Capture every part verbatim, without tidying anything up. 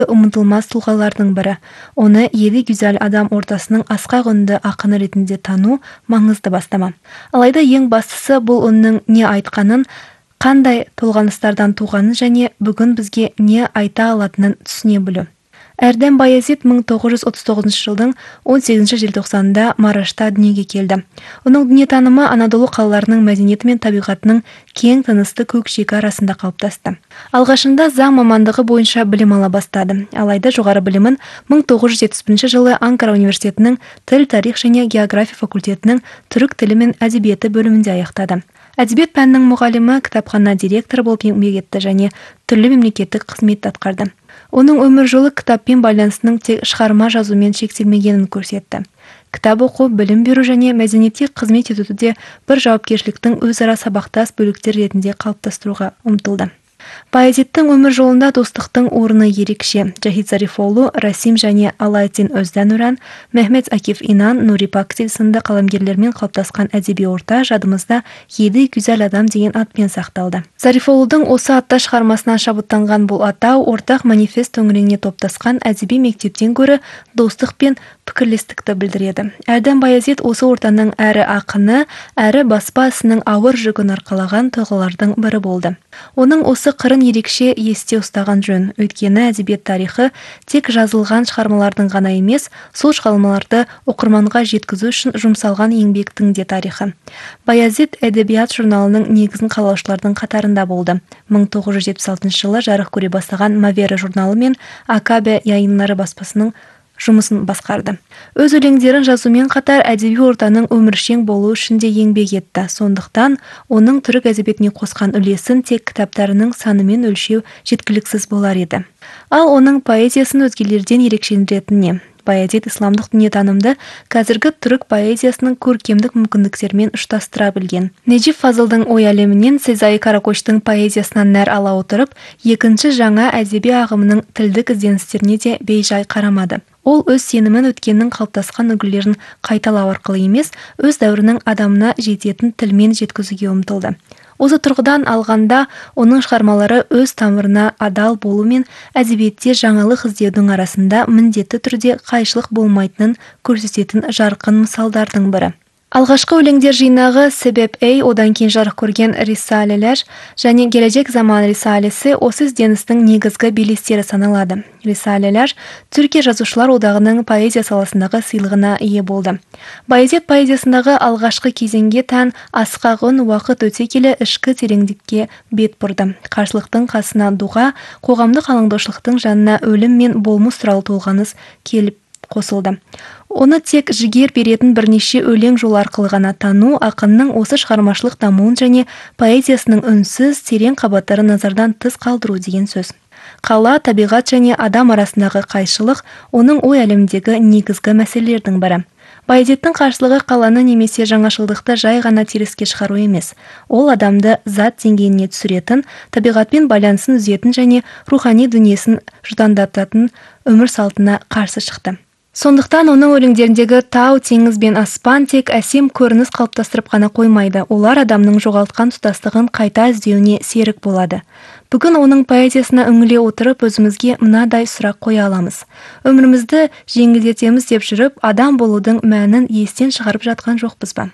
ұмытылмас тұлғалардың бірі. Оны елі güzel адам ортасының асқақ үнді ақыны ретінде тану маңызды бастама. Алайда ең бастысы бұл үннің не айтқанын, қандай толғаныстардан туғанын және бүгін бізге не айта алатынын түсіне білу. Әрдем Баязит мың тоғыз жүз отыз тоғызыншы жылдың он сегізінші желтоқсанында Марашта дүниеге келді. Оның дүниетанымы Анадолу қалаларының мәдениеті мен табиғатының кең тынысты көкжиегі арасында қалыптасты. Алғашында заң мамандығы бойынша білім ала бастады. Алайда жоғары білімін мың тоғыз жүз жетпіс бірінші жылы Анкара университетінің тіл, тарих және география факультетінің түрік тілі мен әдебиеті бөлімінде аяқтады. Әдебиет пәнінің мұғалімі, кітапхана директоры болып еңбек етті және түрлі мемлекеттік қызмет атқарды. Оның өмір жолы кітаппен байланысының тек шығарма жазумен шектелмегенін көрсетті. Кітап оқу, білім беру және мәдениетке қызмет етуде бір жауапкершіліктің өзара сабақтас бөліктер ретінде қалыптастыруға ұмтылды. Баязиттің өмір жолында достықтың орны ерекше. Жахид Зарифоğlu, Расим және Алайдин Özdenören, Мехмет Акиф Инан, Нури Пактил сынды қаламгерлермен қалыптасқан әдеби орта жадымызда елі güzel адам деген атпен сақталды. Зарифоğlu'дың осы атта шығармасынан шабыттанған бұл атау ортақ манифест төңірегіне топтасқан әдеби мектептен гөрі достық пен пікірлестікті білдіреді. Әрдем Баязит осы ортаның әрі ақыны, әрі баспа ісінің ауыр жүгін арқалаған тұлғалардың бірі болды. Оның осы қырын ерекше есте ұстаған жөн. Өйткені әдебиет тарихы тек жазылған шығармалардың ғана емес, сол шығармаларды оқырманға жеткізу үшін жұмсалған еңбектің де тарихы. Баязит әдебиет журналының негізін қалаушылардың қатарында болды. мың тоғыз жүз жетпіс алтыншы жылы жарық көре бастаған Мавера журналы мен Акабе яйынлары баспасының жұмысын басқарды. Өз өлеңдерін жазумен қатар әдеби ортаның өміршең болуы үшін де еңбек етті. Сондықтан оның түрік әдебиетіне қосқан үлесін тек кітаптарының санымен өлшеу жеткіліксіз болар еді. Ал оның поэзиясын өзгелерден ерекшеленетіні. Баязит исламдық дүниетанымды қазіргі түрік поэзиясының көркемдік мүмкіндіктермен ұштастыра білген. Нежип Фазылдың ой әлемінен Сезай Каракоштың поэзиясынан нәр ала отырып, екінші жаңа әдеби ағымының тілдік ізденістеріне де бейжай қарамады. Ол өз сенімін өткеннің қалыптасқан үлгілерін қайталау арқылы емес, өз дәуірінің адамына жететін тілмен жеткізуге ұмтылды. Осы тұрғыдан алғанда, оның шығармалары өз тамырына адал болу мен әдебиетте жаңалық іздеудің арасында міндетті түрде қайшылық болмайтынын көрсететін жарқын мысалдардың бірі. Алғашқы өлеңдер жинағы Себеп Эй, одан кейін жарық көрген Рисалелер және Келешек заман рисалесі осы ізденістің негізгі белестері саналады. Рисалелер Түркия жазушылар одағының поэзия саласындағы сыйлығына ие болды. Баязит поэзиясындағы алғашқы кезеңге тән асқақ үн уақыт өте келе ішкі тереңдікке бет бұрды. Қарсылықтың қасына дұға, қоғамдық алаңдаушылықтың жанына өлім мен болмыс туралы толғаныс келіп қосылды. Оны тек жігер беретін бірнеше өлең жол арқылы ғана тану ақынның осы шығармашылық дамуын және поэзиясының үнсіз терең қабаттары назардан тыс қалдыру деген сөз. Қала, табиғат және адам арасындағы қайшылық оның ой әлеміндегі негізгі мәселелердің бірі. Баязиттің қарсылығы қаланы немесе жаңашылдықты жай ғана теріске шығару емес. Ол адамды зат деңгейіне түсіретін, табиғатпен байланысын үзетін және рухани дүниесін жұтаңдататын өмір салтына қарсы шықты. Сондықтан оның өлеңдеріндегі тау, теңіз бен аспан тек әсем көрініс қалыптастырып қана қоймайды, олар адамның жоғалтқан тұтастығын қайта іздеуіне серік болады. Бүгін оның поэзиясына үңіле отырып өзімізге мынадай сұрақ қоя аламыз. Өмірімізді жеңілдетеміз деп жүріп, адам болудың мәнін естен шығарып жатқан жоқпыз ба?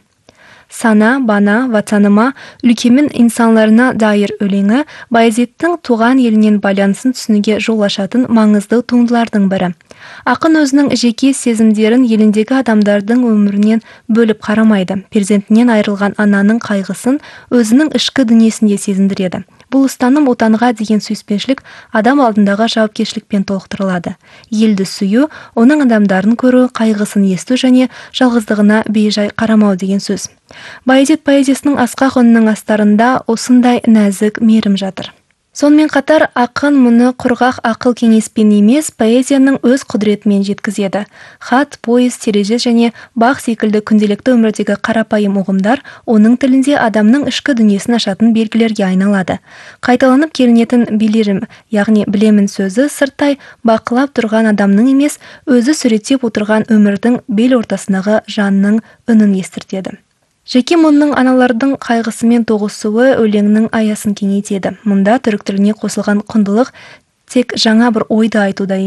Сана, бана, ватаныма, ülkemin insanlarına dair өлеңі Баязиттің туған елінен байланысын түсінуге жол ашатын маңызды туындылардың бірі. Ақын өзінің жеке сезімдерін еліндегі адамдардың өмірінен бөліп қарамайды. Перзентінен айырылған ананың қайғысын өзінің ішкі дүниесінде сезіндіреді. Бұл ұстаным отанға деген сүйіспеншілік адам алдындағы жауапкершілікпен толықтырылады. Елді сүю, оның адамдарын көру, қайғысын есту және жалғыздығына бейжай қарамау деген сөз. Баязит поэзиясының асқақ үнінің астарында осындай нәзік мейірім жатыр. Сонымен қатар ақын мұны құрғақ ақыл кеңеспен емес, поэзияның өз құдіретімен жеткізеді. Хат, поезд, терезе және бақ секілді күнделікті өмірдегі қарапайым ұғымдар оның тілінде адамның ішкі дүниесін ашатын белгілерге айналады. Қайталанып келінетін билерім, яғни білемін сөзі сырттай бақылап тұрған адамның емес, өзі суреттеп отырған өмірдің бел ортасындағы жанның үнін естіртеді. Жеке мұнның аналардың қайғысымен тоғысуы өлеңнің аясын кеңейтеді. Мұнда түрік тіліне қосылған құндылық тек жаңа бір ойды айтуда